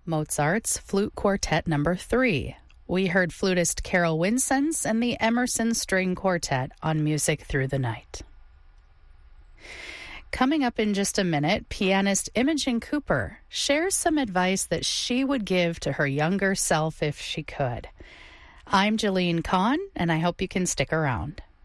Mozart's Flute Quartet No. 3. We heard flutist Carol Winsons and the Emerson String Quartet on Music Through the Night. Coming up in just a minute, pianist Imogen Cooper shares some advice that she would give to her younger self if she could. I'm Jeline Kahn, and I hope you can stick around.